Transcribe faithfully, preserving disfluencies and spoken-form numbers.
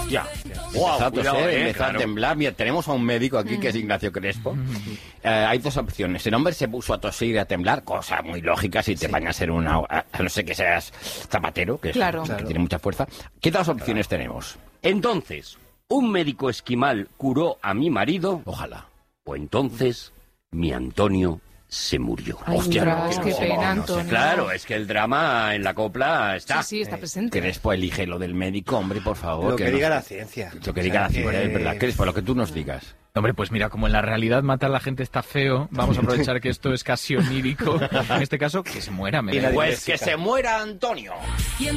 Hostia. Wow, empezó a cuidado, toser, eh, empezó claro. a temblar. Mira, tenemos a un médico aquí que es Ignacio Crespo. Eh, hay dos opciones. El hombre se puso a toser y a temblar, cosa muy lógica si te Sí. bañas en una... A no ser que seas zapatero, que, es- Claro. que Claro. tiene mucha fuerza. ¿Qué dos opciones tenemos? Entonces, ¿un médico esquimal curó a mi marido? Ojalá. O entonces, mi Antonio se murió. Ay, Hostia, ostras, no, qué no, pena, no sé, Antonio. Claro, es que el drama en la copla está. Sí, sí, está presente. Crespo, elige lo del médico, hombre, por favor. Lo que nos- diga la ciencia. Lo que O diga sea, la ciencia, que- es verdad. Crespo, lo que tú nos digas. Hombre, pues mira, como en la realidad matar a la gente está feo, vamos a aprovechar que esto es casi onírico. En este caso, que se muera. Me da Y la igual. Pues que se muera Antonio.